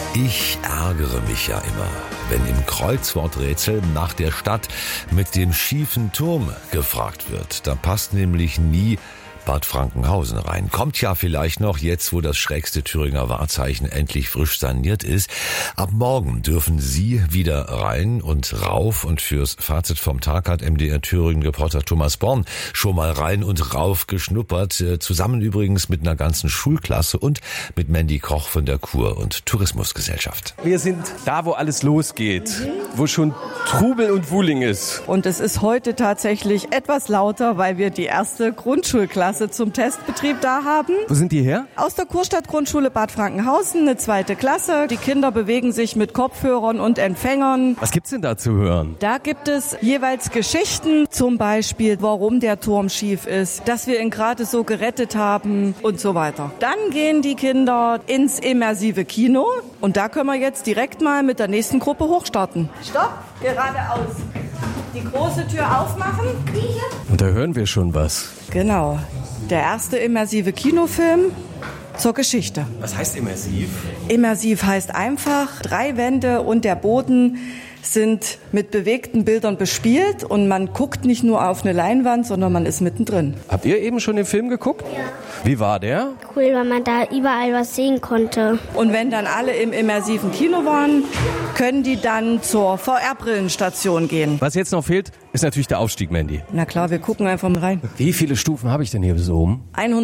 Ich ärgere mich ja immer, wenn im Kreuzworträtsel nach der Stadt mit dem schiefen Turm gefragt wird. Da passt nämlich nie Bad Frankenhausen rein. Kommt ja vielleicht noch jetzt, wo das schrägste Thüringer Wahrzeichen endlich frisch saniert ist. Ab morgen dürfen Sie wieder rein und rauf. Und fürs Fazit vom Tag hat MDR Thüringen-Reporter Thomas Born schon mal rein und rauf geschnuppert. Zusammen übrigens mit einer ganzen Schulklasse und mit Mandy Koch von der Kur- und Tourismusgesellschaft. Wir sind da, wo alles losgeht, wo schon Trubel und Wuling ist. Und es ist heute tatsächlich etwas lauter, weil wir die erste Grundschulklasse zum Testbetrieb da haben. Wo sind die her? Aus der Kurstadt-Grundschule Bad Frankenhausen, eine 2. Klasse. Die Kinder bewegen sich mit Kopfhörern und Empfängern. Was gibt's denn da zu hören? Da gibt es jeweils Geschichten, zum Beispiel, warum der Turm schief ist, dass wir ihn gerade so gerettet haben und so weiter. Dann gehen die Kinder ins immersive Kino und da können wir jetzt direkt mal mit der nächsten Gruppe hochstarten. Stopp, geradeaus. Die große Tür aufmachen. Und da hören wir schon was. Genau. Der erste immersive Kinofilm zur Geschichte. Was heißt immersiv? Immersiv heißt einfach, 3 Wände und der Boden sind mit bewegten Bildern bespielt und man guckt nicht nur auf eine Leinwand, sondern man ist mittendrin. Habt ihr eben schon den Film geguckt? Ja. Wie war der? Cool, weil man da überall was sehen konnte. Und wenn dann alle im immersiven Kino waren, können die dann zur VR-Brillenstation gehen. Was jetzt noch fehlt, ist natürlich der Aufstieg, Mandy. Na klar, wir gucken einfach mal rein. Wie viele Stufen habe ich denn hier bis oben?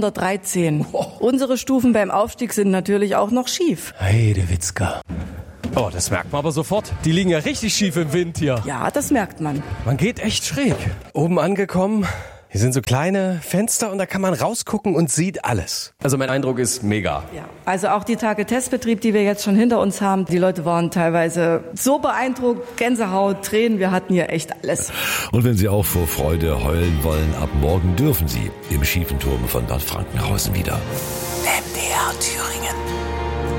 113. Unsere Stufen beim Aufstieg sind natürlich auch noch schief. Heidewitzka. Oh, das merkt man aber sofort. Die liegen ja richtig schief im Wind hier. Ja, das merkt man. Man geht echt schräg. Oben angekommen, hier sind so kleine Fenster und da kann man rausgucken und sieht alles. Also mein Eindruck ist mega. Ja. Also auch die Tage Testbetrieb, die wir jetzt schon hinter uns haben, die Leute waren teilweise so beeindruckt, Gänsehaut, Tränen, wir hatten hier echt alles. Und wenn Sie auch vor Freude heulen wollen, ab morgen dürfen Sie im schiefen Turm von Bad Frankenhausen wieder. MDR Thüringen.